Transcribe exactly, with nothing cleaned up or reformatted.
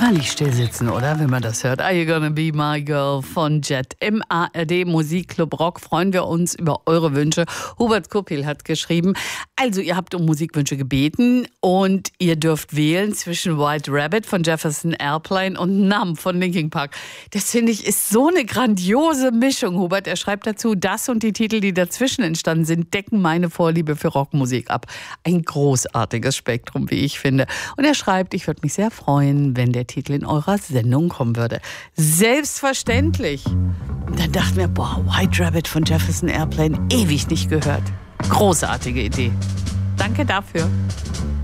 man nicht still sitzen, oder? Wenn man das hört. Are You Gonna Be My Girl von Jet. Im A R D Musikclub Rock freuen wir uns über eure Wünsche. Hubert Kuppil hat geschrieben, also ihr habt um Musikwünsche gebeten und ihr dürft wählen zwischen White Rabbit von Jefferson Airplane und Numb von Linkin Park. Das finde ich ist so eine grandiose Mischung, Hubert. Er schreibt dazu, das und die Titel, die dazwischen entstanden sind, decken meine Vorliebe für Rockmusik ab. Ein großartiges Spektrum, wie ich finde. Und er schreibt, ich würde mich sehr freuen, wenn der Titel in eurer Sendung kommen würde. Selbstverständlich. Und dann dachten wir, boah, White Rabbit von Jefferson Airplane, ewig nicht gehört. Großartige Idee. Danke dafür.